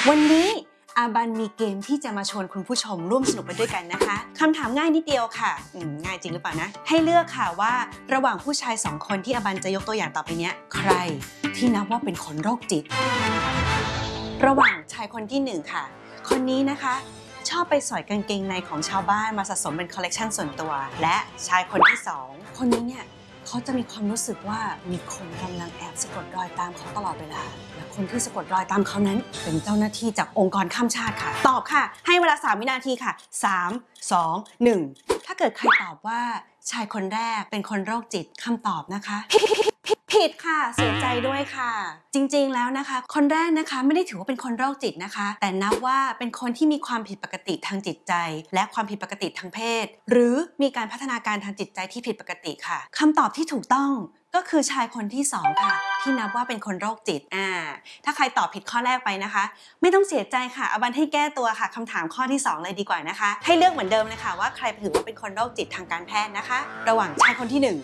วันนี้อาบันมีเกมที่จะมาชวนคุณผู้ชมร่วมสนุกไปด้วยกันนะคะคำถามง่ายนิดเดียวค่ะง่ายจริงหรือเปล่านะให้เลือกค่ะว่าระหว่างผู้ชาย2คนที่อาบันจะยกตัวอย่างต่อไปนี้ใครที่นับว่าเป็นคนโรคจิตระหว่างชายคนที่1ค่ะคนนี้นะคะชอบไปสอยกางเกงในของชาวบ้านมาสะสมเป็นคอลเลกชันส่วนตัวและชายคนที่2คนนี้เนี่ยเขาจะมีความรู้สึกว่ามีคนกำลังแอบสะกดรอยตามเขาตลอดเวลาและคนที่สะกดรอยตามเขานั้นเป็นเจ้าหน้าที่จากองค์กรข้ามชาติค่ะตอบค่ะให้เวลา3วินาทีค่ะ3 2 1ถ้าเกิดใครตอบว่าชายคนแรกเป็นคนโรคจิตคำตอบนะคะผิดค่ะเสียใจด้วยค่ะจริงๆแล้วนะคะคนแรกนะคะไม่ได้ถือว่าเป็นคนโรคจิตนะคะแต่นับว่าเป็นคนที่มีความผิดปกติทางจิตใจและความผิดปกติทางเพศหรือมีการพัฒนาการทางจิตใจที่ผิดปกติค่ะคำตอบที่ถูกต้องก็คือชายคนที่2ค่ะที่นับว่าเป็นคนโรคจิตถ้าใครตอบผิดข้อแรกไปนะคะไม่ต้องเสียใจค่ะอาบันให้แก้ตัวค่ะคำถามข้อที่2เลยดีกว่านะคะให้เลือกเหมือนเดิมเลยค่ะว่าใครถือว่าเป็นคนโรคจิตทางการแพทย์นะคะระหว่างชายคนที่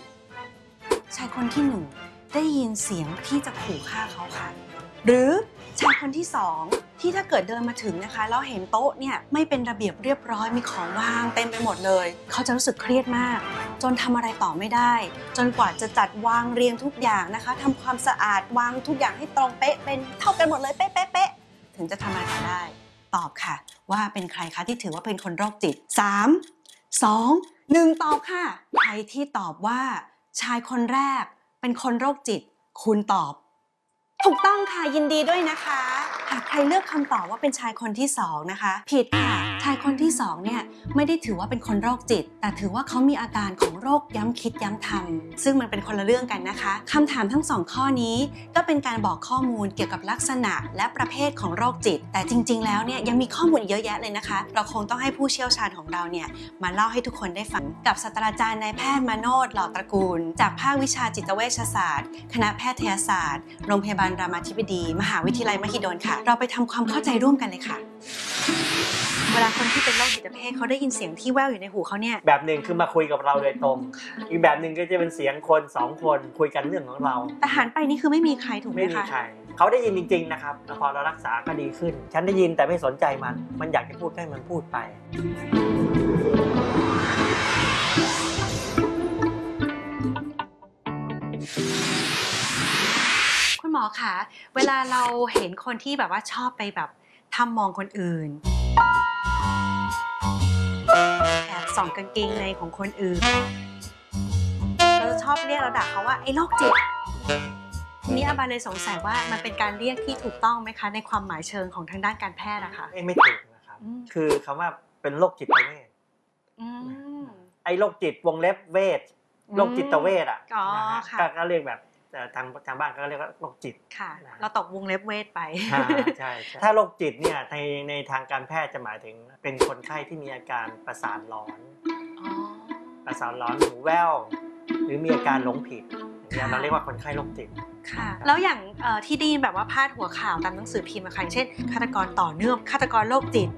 1ชายคนที่1ได้ยินเสียงที่จะขู่ฆ่าเขาค่ะหรือชายคนที่2ที่ถ้าเกิดเดินมาถึงนะคะแล้วเห็นโต๊ะเนี่ยไม่เป็นระเบียบเรียบร้อยมีของวางเต็มไปหมดเลยเขาจะรู้สึกเครียดมากจนทำอะไรต่อไม่ได้จนกว่าจะจัดวางเรียงทุกอย่างนะคะทำความสะอาดวางทุกอย่างให้ตรงเป๊ะเป็นเท่ากันหมดเลยเป๊ะถึงจะทำอะไรต่อได้ตอบค่ะว่าเป็นใครคะที่ถือว่าเป็นคนโรคจิต3 2 1ตอบค่ะใครที่ตอบว่าชายคนแรกเป็นคนโรคจิตคุณตอบถูกต้องค่ะยินดีด้วยนะคะหากใครเลือกคำตอบว่าเป็นชายคนที่2นะคะผิดค่ะชายคนที่2เนี่ยไม่ได้ถือว่าเป็นคนโรคจิตแต่ถือว่าเขามีอาการของโรคย้ำคิดย้ำทำซึ่งมันเป็นคนละเรื่องกันนะคะคำถามทั้ง2ข้อนี้ก็เป็นการบอกข้อมูลเกี่ยวกับลักษณะและประเภทของโรคจิตแต่จริงๆแล้วเนี่ยยังมีข้อมูลเยอะแยะเลยนะคะเราคงต้องให้ผู้เชี่ยวชาญของเราเนี่ยมาเล่าให้ทุกคนได้ฟังกับศาสตราจารย์นายแพทย์มาโนช หล่อตระกูลจากภาควิชาจิตเวชศาสตร์คณะแพทยศาสตร์โรงพยาบาลรามาธิบดีมหาวิทยาลัยมหิดลค่ะเราไปทำความเข้าใจร่วมกันเลยค่ะเวลาคนที่เป็นโรคจิตเภทเขาได้ยินเสียงที่แว่วอยู่ในหูเขาเนี่ยแบบหนึ่งคือมาคุยกับเราโดยตรงอีกแบบหนึ่งก็จะเป็นเสียงคน2คนคุยกันเรื่องของเราแต่หันไปนี่คือไม่มีใครถูกไหมคะไม่มีใครเขาได้ยินจริงๆนะครับพอเรารักษาก็ดีขึ้นฉันได้ยินแต่ไม่สนใจมันอยากจะพูดให้มันพูดไปคุณหมอคะเวลาเราเห็นคนที่แบบว่าชอบไปแบบทำมองคนอื่นแอบส่องกางเกงในของคนอื่นเราจะชอบเรียกเราด่าเขาว่าไอ้โรคจิตทีนี้อาบาเลยสงสัยว่ามันเป็นการเรียกที่ถูกต้องไหมคะในความหมายเชิงของทางด้านการแพทย์อะคะไม่ถูกนะครับคือคำว่าเป็นโรคจิตเวชไอ้โรคจิตวงเล็บเวชโรคจิตเวชอ่ะก็เรียกแบบทางบ้านก็เรียกว่าโรคจิตค่ะเราตกวงเล็บเวทไปใช่ถ้าโรคจิตเนี่ยในทางการแพทย์จะหมายถึงเป็นคนไข้ที่มีอาการประสาทร้อนหูแว่วหรือมีอาการหลงผิดเราเรียกว่าคนไข้โรคจิตค่ะแล้วอย่างที่ได้ยินแบบว่าพาดหัวข่าวตามหนังสือพิมพ์นะคะเช่นฆาตกรต่อเนื่องฆาตกรโรคจิต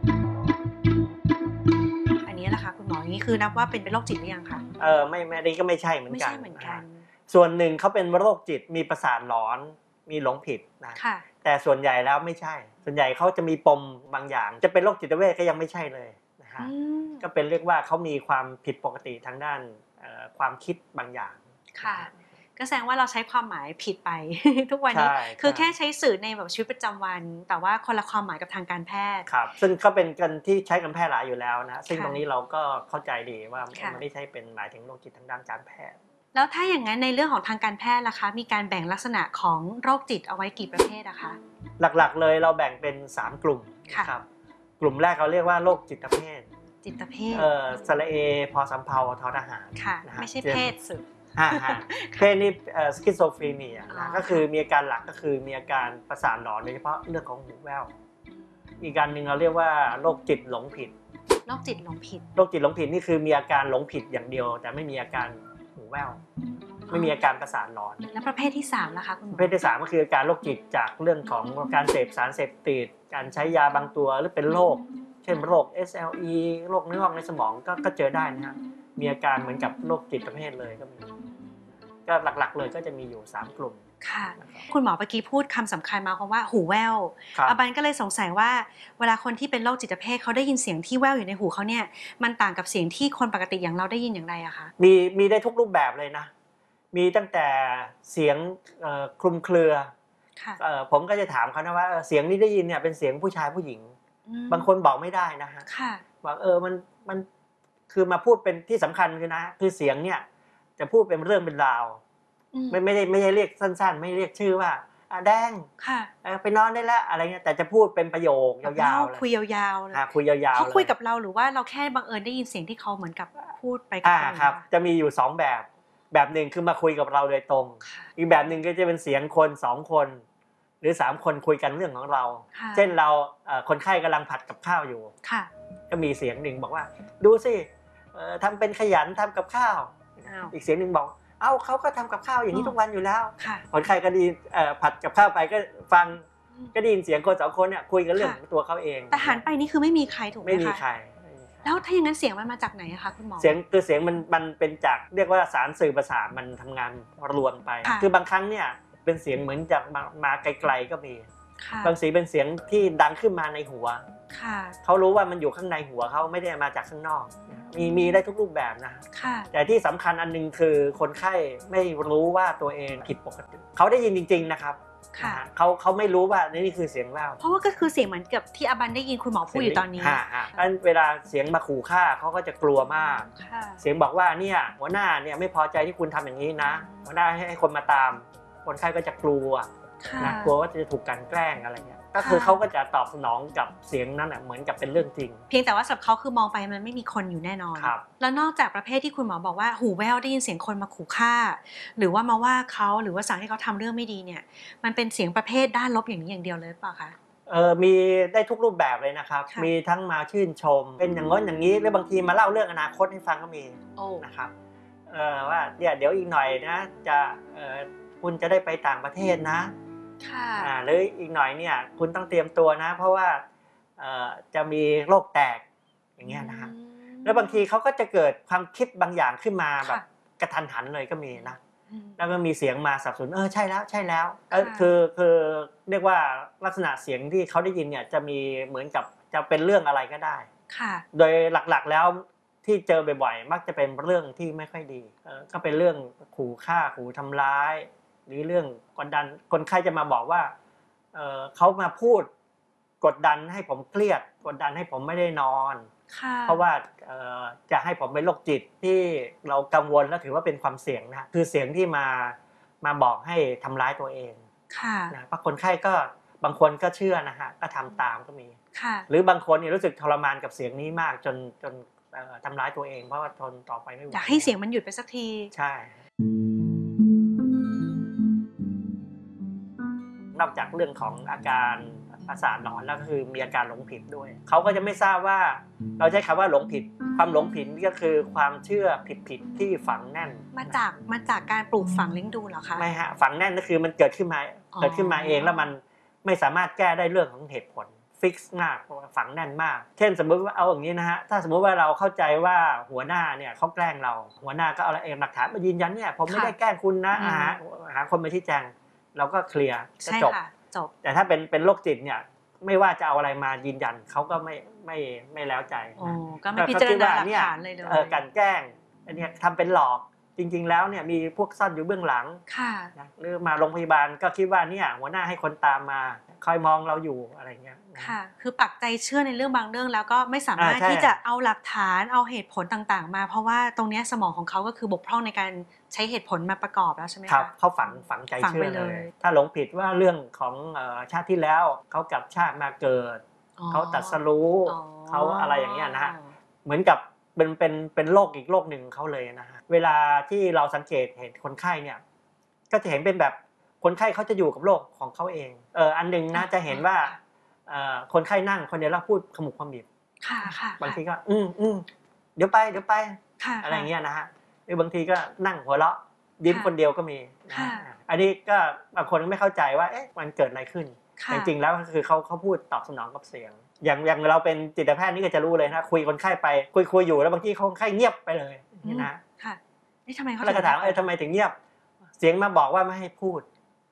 อันนี้นะคะคุณหมออย่างนี้คือนับว่าเป็นโรคจิตหรือยังคะไม่ได้ก็ไม่ใช่เหมือนกันส่วนหนึ่งเขาเป็นโรคจิตมีประสาทหลอนมีหลงผิดนะแต่ส่วนใหญ่แล้วไม่ใช่ส่วนใหญ่เขาจะมีปมบางอย่างจะเป็นโรคจิตเวชก็ยังไม่ใช่เลยนะฮะก็เป็นเรียกว่าเขามีความผิดปกติทางด้านความคิดบางอย่างค่ะก็แสดงว่าเราใช้ความหมายผิดไป ทุกวันนี้คือแค่ใช้สื่อในแบบชีวิตประจำวันแต่ว่าคนละความหมายกับทางการแพทย์ครับซึ่งก็เป็นกันที่ใช้กันแพร่หลายอยู่แล้วนะซึ่งตรงนี้เราก็เข้าใจดีว่ามันไม่ใช่เป็นหมายถึงโรคจิตทางด้านการแพทย์แล้วถ้าอย่างนั้นในเรื่องของทางการแพทย์ล่ะคะมีการแบ่งลักษณะของโรคจิตเอาไว้กี่ประเภทอะคะหลักๆเลยเราแบ่งเป็น3กลุ่มครับกลุ่มแรกเราเรียกว่าโรคจิตเภทสระเอพอสำเภาทอทหารค่ะไม่ใช่เพศสึกเพศนี่สคิสโซฟรีเนียก็คือมีอาการหลักก็คือมีอาการประสาทหลอนโดยเฉพาะเรื่องของหูแว่วอีกการหนึ่งเราเรียกว่าโรคจิตหลงผิดโรคจิตหลงผิดนี่คือมีอาการหลงผิดอย่างเดียวแต่ไม่มีอาการหูแว่วไม่มีอาการประสาทหลอนแล้วประเภทที่3ล่ะคะคุณหมอประเภทที่3ก็คืออาการโรคจิตจากเรื่องของการเสพสารเสพติดการใช้ยาบางตัวหรือเป็นโรคเช่นโรค SLE โรคเนื้องอกในสมองก็เจอได้นะฮะมีอาการเหมือนกับโรคจิตประเภทเลยก็มีก็หลักๆเลยก็จะมีอยู่3กลุ่มค่ะคุณหมอเมื่อกี้พูดคำสำคัญมาคำว่าหูแว่วอาบันก็เลยสงสัยว่าเวลาคนที่เป็นโรคจิตเภทเขาได้ยินเสียงที่แว่วอยู่ในหูเขาเนี่ยมันต่างกับเสียงที่คนปกติอย่างเราได้ยินอย่างไรอะคะมีได้ทุกรูปแบบเลยนะมีตั้งแต่เสียงคลุมเครือผมก็จะถามเขานะว่าเสียงที่ได้ยินเนี่ยเป็นเสียงผู้ชายผู้หญิงบางคนบอกไม่ได้นะฮะบอกมันคือมาพูดเป็นที่สำคัญคือเสียงเนี่ยจะพูดเป็นเรื่องเป็นราวไม่ได้เรียกสั้นๆไม่เรียกชื่อว่าแดงไปนอนได้แล้วอะไรเงี้ยแต่จะพูดเป็นประโยคยาวๆคุยยาวๆเลยคุยยาวๆเขาคุยกับเราหรือว่าเราแค่บังเอิญได้ยินเสียงที่เขาเหมือนกับพูดไปกับเราครับจะมีอยู่2แบบหนึ่งคือมาคุยกับเราโดยตรงอีกแบบหนึ่งก็จะเป็นเสียงคน2คนหรือ3คนคุยกันเรื่องของเราเช่นเราคนไข้กำลังผัดกับข้าวอยู่ก็มีเสียงหนึ่งบอกว่าดูสิทำเป็นขยันทำกับข้าวอีกเสียงหนึ่งบอกเขาก็ทำกับข้าวอย่างนี้ทุกวันอยู่แล้วคนไข้ก็ดีผัดกับข้าวไปก็ฟังก็ได้ยินเสียงคน2คนเนี่ยคุยกันเรื่องของตัวเขาเองแต่หันไปนี่คือไม่มีใครถูกไหมคะไม่มีใครแล้วถ้าอย่างนั้นเสียงมันมาจากไหนคะคุณหมอเสียงมันเป็นจากเรียกว่าสารสื่อประสาทมันทำงานรวมไปคือบางครั้งเนี่ยเป็นเสียงเหมือนจากมาไกลๆก็มีบางสีเป็นเสียงที่ดังขึ้นมาในหัวเขารู้ว่ามันอยู่ข้างในหัวเขาไม่ได้มาจากข้างนอกมีได้ทุกรูปแบบนะแต่ที่สำคัญอันนึงคือคนไข้ไม่รู้ว่าตัวเองผิดปกติเขาได้ยินจริงๆนะครับเขาไม่รู้ว่านี่คือเสียงแว่วเพราะว่าก็คือเสียงเหมือนกับที่อาบันได้ยินคุณหมอพูดอยู่ตอนนี้เวลาเสียงมาขู่ฆ่าเขาก็จะกลัวมากเสียงบอกว่าเนี่ยหัวหน้าเนี่ยไม่พอใจที่คุณทำอย่างนี้นะหัวหน้าให้คนมาตามคนไข้ก็จะกลัวนะกลัวว่าจะถูกกันแกล้งอะไรเงี้ยก็คือเขาก็จะตอบสนองกับเสียงนั้นเหมือนกับเป็นเรื่องจริงเพียงแต่ว่าสำหรับเขาคือมองไปมันไม่มีคนอยู่แน่นอนแล้วนอกจากประเภทที่คุณหมอบอกว่าหูแว่วได้ยินเสียงคนมาขู่ฆ่าหรือว่ามาว่าเขาหรือว่าสั่งให้เขาทำเรื่องไม่ดีเนี่ยมันเป็นเสียงประเภทด้านลบอย่างนี้อย่างเดียวเลยเปล่าคะมีได้ทุกรูปแบบเลยนะครับมีทั้งมาชื่นชมเป็นอย่างง้นอย่างนี้หรือบางทีมาเล่าเรื่องอนาคตให้ฟังก็มีนะครับว่าเดี๋ยวอีกหน่อยนะจะคุณจะได้ไปต่างประเทศนะหรืออีกหน่อยเนี่ยคุณต้องเตรียมตัวนะเพราะว่าจะมีโรคแตกอย่างเงี้ยนะฮะแล้วบางทีเขาก็จะเกิดความคิดบางอย่างขึ้นมาแบบกระทันหันเลยก็มีนะแล้วก็มีเสียงมาสนับสนุนใช่แล้วคือเรียกว่าลักษณะเสียงที่เขาได้ยินเนี่ยจะมีเหมือนกับจะเป็นเรื่องอะไรก็ได้โดยหลักๆแล้วที่เจอบ่อยๆมักจะเป็นเรื่องที่ไม่ค่อยดีก็เป็นเรื่องขู่ฆ่าขู่ทำร้ายหรือเรื่องกดดันคนไข้จะมาบอกว่าเขามาพูดกดดันให้ผมเครียดกดดันให้ผมไม่ได้นอนเพราะว่าจะให้ผมเป็นโรคจิตที่เรากังวลและถือว่าเป็นความเสี่ยงนะคือเสียงที่มาบอกให้ทำร้ายตัวเองนะเพราะคนไข้ก็บางคนก็เชื่อนะฮะก็ทำตามก็มีหรือบางคนเนี่ยรู้สึกทรมานกับเสียงนี้มากจนทำร้ายตัวเองเพราะว่าทนต่อไปไม่ไหวอยากให้เสียงมันหยุดไปสักทีใช่นอกจากเรื่องของอาการประสาทหลอนแล้วก็คือมีอาการหลงผิดด้วยเขาก็จะไม่ทราบว่าเราใช้คำว่าหลงผิดความหลงผิดนี่ก็คือความเชื่อผิดที่ฝังแน่นมาจากการปลูกฝังเลี้ยงดูเหรอคะไม่ฮะฝังแน่นก็คือมันเกิดขึ้นมาเองแล้วมันไม่สามารถแก้ได้เรื่องของเหตุผลฟิกซ์มากฝังแน่นมากเช่นสมมติว่าเอาอย่างนี้นะฮะถ้าสมมติว่าเราเข้าใจว่าหัวหน้าเนี่ยเขาแกล้งเราหัวหน้าก็เอาหลักฐานมายืนยันเนี่ยผมไม่ได้แกล้งคุณนะหาคนมาชี้แจงเราก็เคลียร์ก็จบแต่ถ้าเป็นโรคจิตเนี่ยไม่ว่าจะเอาอะไรมายืนยันเขาก็ไม่แล้วใจก็ไม่พิจารณาหลักฐานเลยการแกล้งอันนี้ทำเป็นหลอกจริงๆแล้วเนี่ยมีพวกซ่อนอยู่เบื้องหลังหรือมาโรงพยาบาลก็คิดว่าเนี่ยหัวหน้าให้คนตามมาคอยมองเราอยู่อะไรเงี้ยค่ะคือปักใจเชื่อในเรื่องบางเรื่องแล้วก็ไม่สามารถที่จะเอาหลักฐานเอาเหตุผลต่างๆมาเพราะว่าตรงนี้สมองของเขาก็คือบกพร่องในการใช้เหตุผลมาประกอบแล้วใช่ไหมครับเขาฝังใจเชื่อเลยถ้าหลงผิดว่าเรื่องของชาติที่แล้วเขากลับชาติมาเกิดเขาตรัสรู้เขาอะไรอย่างเงี้ยนะฮะเหมือนกับเป็นโรคอีกโรคหนึ่งเขาเลยนะฮะเวลาที่เราสังเกตเห็นคนไข้เนี่ยก็จะเห็นเป็นแบบคนไข้เขาจะอยู่กับโรคของเขาเองอันนึงนะจะเห็นว่าคนไข้นั่งคนเดียวแล้วพูดขมุกขมิบบางทีก็เดี๋ยวไปอะไรเงี้ยนะฮะหรือบางทีก็นั่งหัวเราะยิ้มคนเดียวก็มีอันนี้ก็บางคนไม่เข้าใจว่ามันเกิดอะไรขึ้นจริงๆแล้วก็คือเขาพูดตอบสนองกับเสียงอย่างเราเป็นจิตแพทย์นี่ก็จะรู้เลยนะคุยคนไข้ไปคุยอยู่แล้วบางทีคนไข้เงียบไปเลยนี่นะค่ะนี่ทำไมเขาแล้วก็ถามทำไมถึงเงียบเสียงมาบอกว่าไม่ให้พูด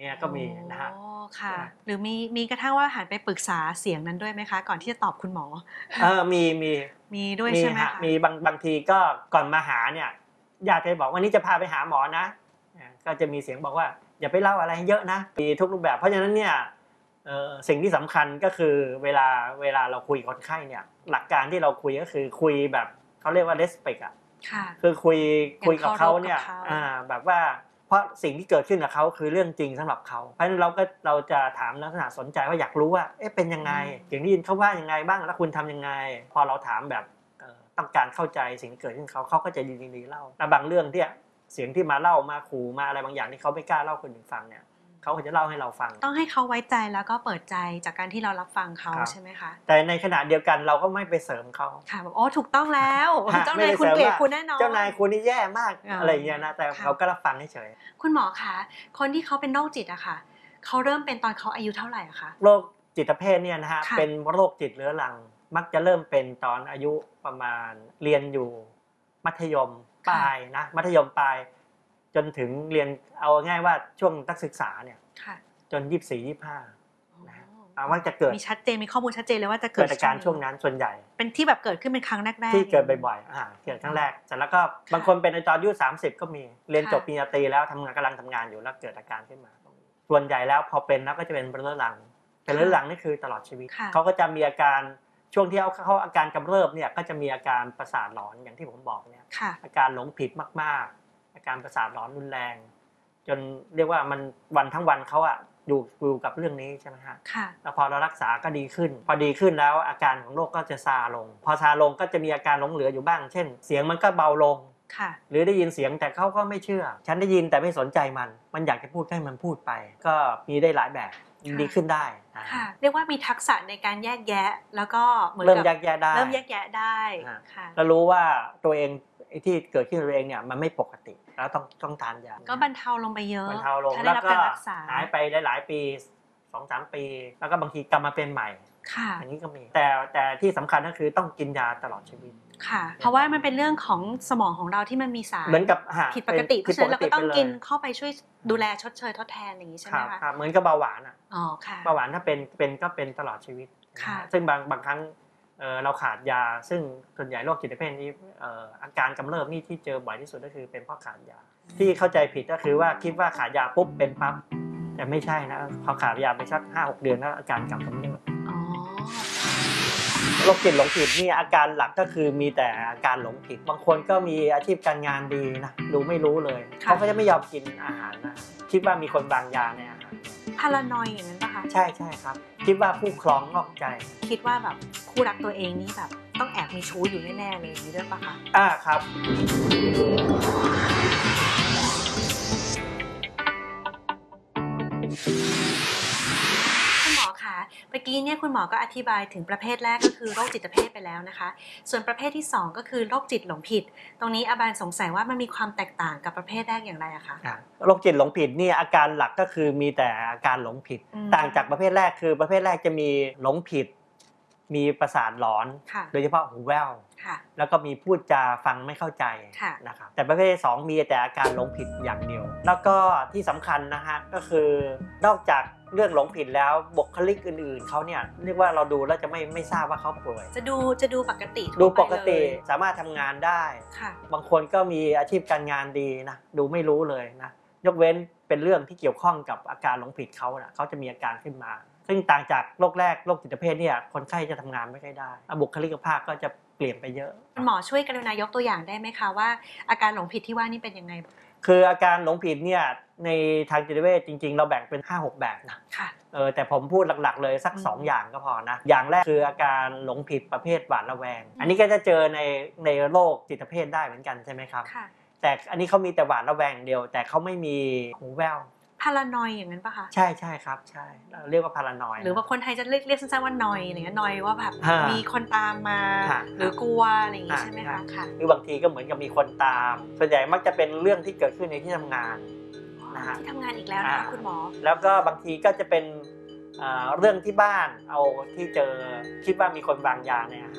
เงี้ยก็มีนะฮะค่ะหรือมีกระทั่งว่าหันไปปรึกษาเสียงนั้นด้วยไหมคะก่อนที่จะตอบคุณหมอมีด้วยใช่ไหมคะมีบางทีก็ก่อนมาหาเนี่ยญาติจะบอกวันนี้จะพาไปหาหมอนะก็จะมีเสียงบอกว่าอย่าไปเล่าอะไรเยอะนะมีทุกรูปแบบเพราะฉะนั้นเนี่ยสิ่งที่สำคัญก็คือเวลาเราคุยกับคนไข้เนี่ยหลักการที่เราคุยก็คือคุยแบบเขาเรียกว่า respect อ่ะคือคุยกับเขาเนี่ยแบบว่าเพราะสิ่งที่เกิดขึ้นกับเขาคือเรื่องจริงสำหรับเขาเพราะฉะนั้นเราจะถามลักษณะสนใจว่าอยากรู้ว่าเป็นยังไงอย่างที่ยินเขาว่ายังไงบ้างแล้วคุณทำยังไงพอเราถามแบบต้องการเข้าใจสิ่งที่เกิดขึ้นเขาก็จะยินดีเล่าแต่บางเรื่องที่เสียงที่มาเล่ามาขู่มาอะไรบางอย่างที่เขาไม่กล้าเล่าคนอื่นฟังเนี่ยเขาจะเล่าให้เราฟังต้องให้เขาไว้ใจแล้วก็เปิดใจจากการที่เรารับฟังเขาใช่ไหมคะแต่ในขณะเดียวกันเราก็ไม่ไปเสริมเขาค่ะแบบถูกต้องแล้วเจ้านายคุณเกลียดคุณแน่นอนเจ้านายคุณนี่แย่มากอะไรอย่างเงี้ยนะแต่เขาก็รับฟังเฉยคุณหมอคะคนที่เขาเป็นโรคจิตอะค่ะเขาเริ่มเป็นตอนเขาอายุเท่าไหร่อะคะโรคจิตเภทเนี่ยนะฮะเป็นโรคจิตเรื้อรังมักจะเริ่มเป็นตอนอายุประมาณเรียนอยู่มัธยมปลายนะมัธยมปลายจนถึงเรียนเอาง่ายว่าช่วงนักศึกษาเนี่ยจน24-25นะว่าจะเกิดมีข้อมูลชัดเจนเลยว่าจะเกิดอาการช่วงนั้นส่วนใหญ่เป็นที่แบบเกิดขึ้นเป็นครั้งแรกที่เกิดบ่อยๆเกิดครั้งแรกเสร็จแล้วก็บางคนเป็นในตอนอายุ30ก็มีเรียนจบปริญญาตรีแล้วกำลังทำงานอยู่แล้วเกิดอาการขึ้นมาส่วนใหญ่แล้วพอเป็นแล้วก็จะเป็นเรื้อรังเป็นเรื้อรังนี่คือตลอดชีวิตเขาก็จะมีอาการช่วงที่เขาอาการกำเริบเนี่ยก็จะมีอาการประสาทหลอนอย่างที่ผมบอกเนี่ยอาการหลงผิดมากๆอาการประสาทหลอนรุนแรงจนเรียกว่ามันวันทั้งวันเขาอยู่กับเรื่องนี้ใช่ไหมฮะแล้วพอเรารักษาก็ดีขึ้นพอดีขึ้นแล้วอาการของโรคก็จะซาลงพอซาลงก็จะมีอาการหลงเหลืออยู่บ้างเช่นเสียงมันก็เบาลงหรือได้ยินเสียงแต่เขาก็ไม่เชื่อฉันได้ยินแต่ไม่สนใจมันอยากจะพูดให้มันพูดไปก็มีได้หลายแบบดีขึ้นได้เรียกว่ามีทักษะในการแยกแยะแล้วก็เหมือนกับเริ่มแยกแยะได้แล้วรู้ว่าตัวเองที่เกิดขึ้นตัวเองเนี่ยมันไม่ปกติแล้วต้องทานยาก็บรรเทาลงไปเยอะบรรเทาลงแล้วก็หายไปหลายปี 2-3 ปีแล้วก็บางทีกลับมาเป็นใหม่อย่างนี้ก็มีแต่ที่สำคัญก็คือต้องกินยาตลอดชีวิตค่ะเพราะว่ามันเป็นเรื่องของสมองของเราที่มันมีสารเหมือนกับผิดปกติเพราะฉะนั้นเราก็ต้องกินเข้าไปช่วยดูแลชดเชยทดแทนอย่างนี้ใช่ไหมคะครับเหมือนกับเบาหวานค่ะเบาหวานถ้าเป็นก็เป็นตลอดชีวิตซึ่งบางครั้งเราขาดยาซึ่งส่วนใหญ่โรคจิตเภทนี้อาการกำเริบนี่ที่เจอบ่อยที่สุดก็คือเป็นเพราะขาดยาที่เข้าใจผิดก็คือว่าคิดว่าขาดยาปุ๊บเป็นปั๊บแต่ไม่ใช่นะพอขาดยาไปสัก 5-6 เดือนแล้วอาการกลับมาเรื่อยโรคจิตหลงผิดนี่อาการหลักก็คือมีแต่อาการหลงผิดบางคนก็มีอาชีพการงานดีนะดูไม่รู้เลยเขาก็จะไม่ยอมกินอาหารนะคิดว่ามีคนวางยาในอาหารพารานอยอย่างนั้นปะคะใช่ครับคิดว่าผู้ครองนอกใจคิดว่าแบบคู่รักตัวเองนี่แบบต้องแอบมีชู้อยู่แน่ๆเลยอย่างนี้ด้วยปะคะครับคุณหมอคะเมื่อกี้เนี่ยคุณหมอก็อธิบายถึงประเภทแรกก็คือโรคจิตเภทไปแล้วนะคะส่วนประเภทที่2ก็คือโรคจิตหลงผิดตรงนี้อาบานสงสัยว่ามันมีความแตกต่างกับประเภทแรกอย่างไรอะคะโรคจิตหลงผิดนี่อาการหลักก็คือมีแต่อาการหลงผิดต่างจากประเภทแรกคือประเภทแรกจะมีหลงผิดมีประสาทหลอนโดยเฉพาะหูแว่วแล้วก็มีพูดจาฟังไม่เข้าใจนะครับแต่ประเภทที่2มีแต่อาการหลงผิดอย่างเดียวแล้วก็ที่สำคัญนะฮะก็คือนอกจากเรื่องหลงผิดแล้วบุคลิกอื่นๆเขาเนี่ยเรียกว่าเราดูแล้วจะไม่ทราบว่าเขาป่วยจะดูปกติดูปกติสามารถทำงานได้บางคนก็มีอาชีพการงานดีนะดูไม่รู้เลยนะยกเว้นเป็นเรื่องที่เกี่ยวข้องกับอาการหลงผิดเขาจะมีอาการขึ้นมาซึ่งต่างจากโรคแรกโรคจิตเภทเนี่ยคนไข้จะทำงานไม่ค่อยได้บุคลิกภาพก็จะเปลี่ยนไปเยอะหมอช่วยกรุณายกตัวอย่างได้ไหมคะว่าอาการหลงผิดที่ว่านี่เป็นยังไงคืออาการหลงผิดเนี่ยในทางจิตเวชจริงๆเราแบ่งเป็น 5-6 แบบนะแต่ผมพูดหลักๆเลยสัก2อย่างก็พอนะอย่างแรกคืออาการหลงผิดประเภทหวาดระแวงอันนี้ก็จะเจอในโรคจิตเภทได้เหมือนกันใช่ไหมครับแต่อันนี้เขามีแต่หวาดระแวงเดียวแต่เขาไม่มีหูแว่วพารานอยอย่างนั้นปะคะใช่ครับใช่เรียกว่าพารานอยหรือว่าคนไทยจะเรียกสั้นๆว่านอยอะไรเงี้ยนอยว่าแบบมีคนตามมาหรือกลัวอะไรอย่างงี้ใช่ไหมคะค่ะหรือบางทีก็เหมือนกับมีคนตามส่วนใหญ่มักจะเป็นเรื่องที่เกิดขึ้นในที่ทำงานนะฮะที่ทำงานอีกแล้วนะคะคุณหมอแล้วก็บางทีก็จะเป็นเรื่องที่บ้านเอาที่เจอคิดว่ามีคนวางยาในอาหารเนี่ย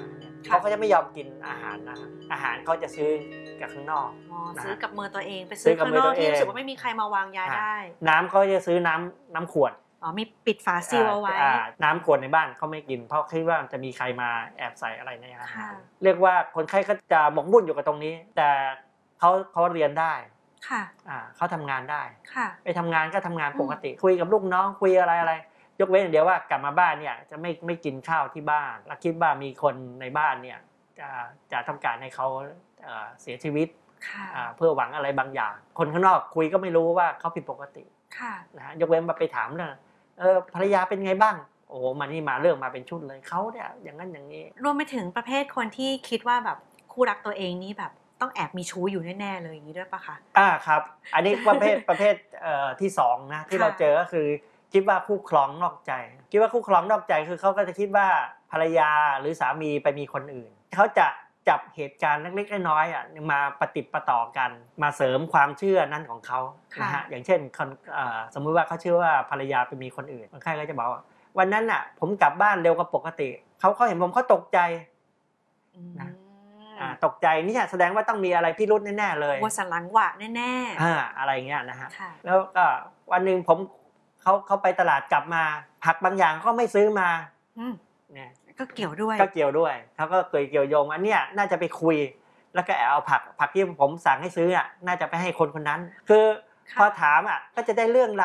เขาก็จะไม่ยอมกินอาหารนะอาหารเขาจะซื้อจากข้างนอกซื้อกับมือตัวเองไปซื้อข้างนอกที่รู้สึกว่าไม่มีใครมาวางยาได้น้ำเขาจะซื้อน้ำขวดมีปิดฝาซีลเอาไว้น้ำขวดในบ้านเขาไม่กินเพราะคิดว่าจะมีใครมาแอบใส่อะไรในอาหารเรียกว่าคนไข้ก็จะหมกมุ่นอยู่กับตรงนี้แต่เขาเรียนได้เขาทำงานได้ไปทำงานก็ทำงานปกติคุยกับลูกน้องคุยอะไรยกเว้นอย่างเดียวว่ากลับมาบ้านเนี่ยจะไม่กินข้าวที่บ้านแล้วคิดว่ามีคนในบ้านเนี่ยจะต้องการให้เขาเสียชีวิตเพื่อหวังอะไรบางอย่างคนข้างนอกคุยก็ไม่รู้ว่าเขาผิดปกตินะยกเว้นมาไปถามเลยภรรยาเป็นไงบ้างโอ้มันนี่มาเรื่องมาเป็นชุดเลยเขาเนี่ยอย่างนั้นอย่างนี้รวมไปถึงประเภทคนที่คิดว่าแบบคู่รักตัวเองนี่แบบต้องแอบมีชู้อยู่แน่ๆเลยอย่างนี้ด้วยปะคะครับอันนี้ประเภทที่2นะที่เราเจอก็คือคิดว่าคู่ครองนอกใจคิดว่าคู่ครองนอกใจคือเขาก็จะคิดว่าภรรยาหรือสามีไปมีคนอื่นเขาจะจับเหตุการณ์เล็กๆน้อยๆมาประติดประต่อกันมาเสริมความเชื่อนั้นของเขานะฮะอย่างเช่นสมมุติว่าเขาเชื่อว่าภรรยาไปมีคนอื่นคนไข้ก็จะบอกว่าวันนั้นน่ะผมกลับบ้านเร็วกว่าปกติเขาเห็นผมเขาตกใจนะตกใจนี่แสดงว่าต้องมีอะไรพิรุธแน่ๆเลยว่าสันหลังหวะแน่ๆอะไรเงี้ยนะฮะแล้วก็วันนึงเขาไปตลาดกลับมาผักบางอย่างก็ไม่ซื้อมาเนี่ยก็เกี่ยวด้วยเขาก็เกี่ยวโยงอันเนี้ยน่าจะไปคุยแล้วก็เอาผักที่ผมสั่งให้ซื้อน่าจะไปให้คนนั้นคือพอถามก็จะได้เรื่อง